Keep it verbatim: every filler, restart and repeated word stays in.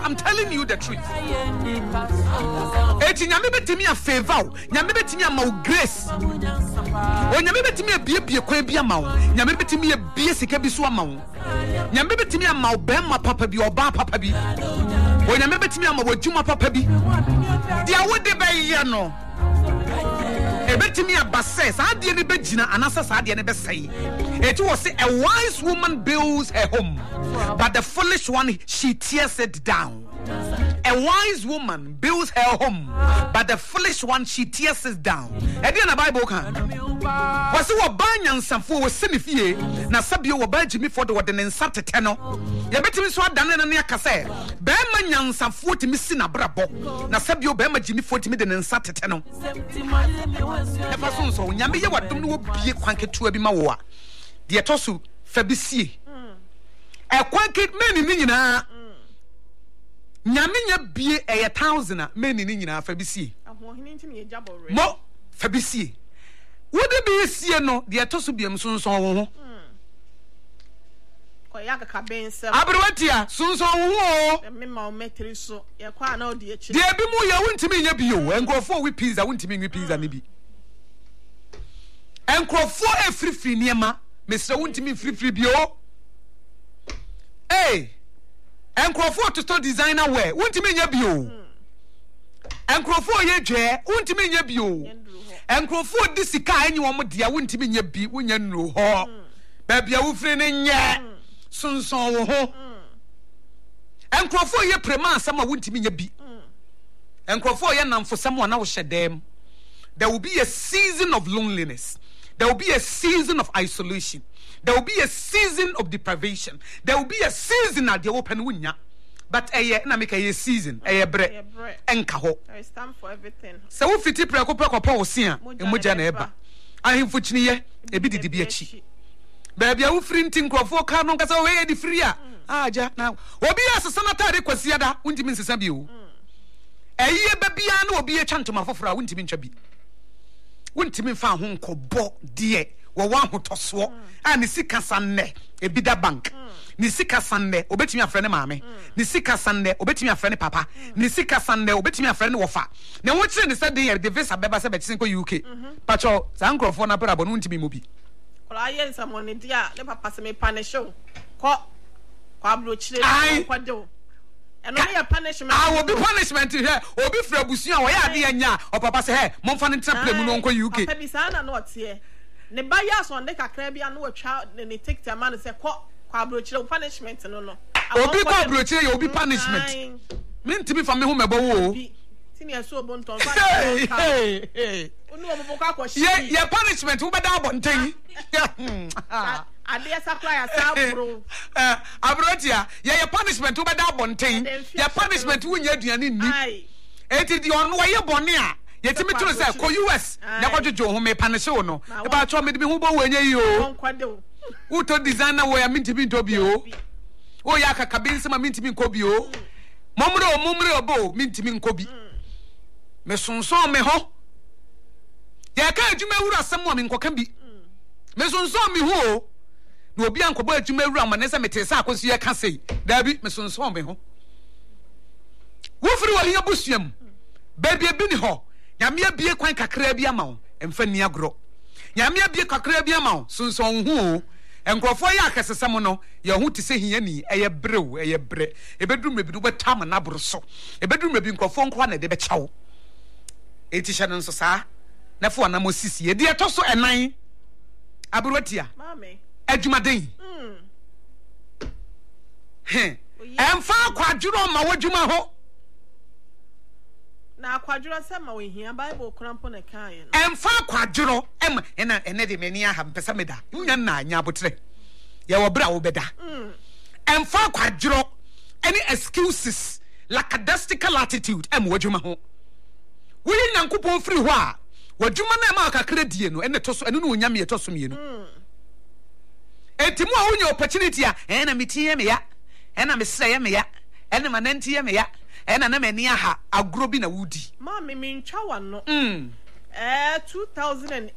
I'm telling you the truth. Eti nyame betimi a favor, nyame betimi a ma grace. O nyame betimi a bie bie kwan bi ama wo. Nyame betimi a bie sika bi so ama wo. Nyame betimi a ma obem ma papa bi oba papa bi. O nyame betimi a ma wadwuma papa bi. Dia wo de ba ye no. Ebetimi abase saa de ne begina anasa saa de ne besai. It was say a wise woman builds her home, but the foolish one she tears it down. A wise woman builds her home, but the foolish one she tears it down. E dey na Bible kan. Was wo ban nyansafo wo senifie na sabio wo ban jimi for the wo de ne nsa tete no. Ye betimi so adane na ne akase. Be ma nyansafo timi si na brabo. Na sabio be ma jimi for timi de ne nsa tete no. E fa so so nyame ye wadom no wo bie kwanketua bi ma wo a. De etosu fa bisie. E kwanke meni ni nyina. Nyame nya bie e thousand a meni ni nyina fa bisie. Ahohini ntimi ye jabore. Mo fa bisie. Wode be sie no de etosu biem sonson wo ho. Ko ya kaka bense. Abrewatia sonson wo ho. Me ma o metri so. Ye kwa na o de echi. De bi mu ye wontimi nya bio. Enkrofo wi pizza wontimi nwi pizza ne bi. Enkrofo e free free niema. Mister wontimi free free bio. Hey. Enkrofo to store designer wear. Wontimi nya bio. Enkrofo ye dwe. Wontimi nya bio. Enkrofo di sika anyi wo mo dia wontimi nya bi wonya nro ho. Ba bia wo free ne nya. Sonson wo ho. Enkrofo ye prema asam a wontimi nya bi. Enkrofo ye namfo sam wa na wo hyedem. There will be a season of loneliness. There will be a season of isolation. There will be a season of deprivation. There will be a season at the open wunya. But eh na make a season eh bre enka ho. There is time for everything. So wo fiti preko preko pa wo sia emoja na eba. Ahemfo chini ye ebi didi bi achi. Ba bia wo firi nti nkrofo ka no nkasa wo ye di free a. Aja na obi asesa na tare kwasi ada wontimi nsesa bi o. Eyiye ba bia na obi e twantoma foforo a wontimi ntwa bi. Wontimi fa ho nkobo de wo wa hotoso a ne sika sanne ebida bank ne sika sanne obetimi afre ne maame ne sika sanne obetimi afre ne papa ne sika sanne obetimi afre ne wofa ne wo kire ne sɛ de de visa beba sɛ betisen ko U K pacho san krofo na pera bo no wontimi mobi kola yen samone dia ne papa se me punish ko ko abro kire ko de and only a punishment. I will be punishment here. Obi fra busu a wo ya de anya o papa say hey momfa ne temple mu no nko U K. Papa bi sa na no tie. Ne ba ya so de kakra bia no atwa ne take the man say ko kwa abrochire punishment no no. Obi kwa abrochire ye obi punishment. Me ntimi fa me ho mebo wo. Tini eso obonton. Hey hey hey. Onu obo kwa kwa shi. Ye ye punishment wo beda abonten. Ade sakra ya sabro eh abrotia ye ye punishment wo beda abonten ye punishment wo nya aduane ni enti di ono wo ye bone a ye timi turu say ko U S na kwadwojo ho me punish wo no e ba cho me de me hu bo wo nya yi o wo to designer wo ya mintimi nto bi o wo ya kaka bi nsema mintimi nko bi o momre o momre obo mintimi nko bi me sonson me ho ye ka adwuma wura asem wo me nkoka bi me sonson me ho no obi ankobo adwuma wura ma ne se metese akoso ye ka sei da bi me sonson me ho wo firi wo hia busuam baby bi ni ho nyame abie kwan kakra bi ama wo emfa ni agro nyame abie kakra bi ama wo sonson ho enkrofo ya akesesem no ye ho te se hia ni eye brew eye bre ebedrum ebidu betam na boro so ebedrum ebi nkrofo nkwa na de be chawo eti hye no so saa na fo na mosisi e de etoso enan abrotia mame adwumaden mm he emfa kwadwuro ma wadwuma ho na kwadwuro se ma we hia bible krampo na kan ye emfa kwadwuro em ena ene de mani aha mpesa meda nya na anya abotre ye wo bra wo beda mm emfa kwadwuro any excuses lackadaisical attitude em wadwuma ho we nyankopon free ho a wadwuma na ma kakra die no ene to so ene no onyame ye to so mienu mm etimu a wonya opportunity a ena metie me ya ena mesreye me ya ena manantie me ya ena na mani aha agro bi na wudi ma me me ntwa wa no mm eh two thousand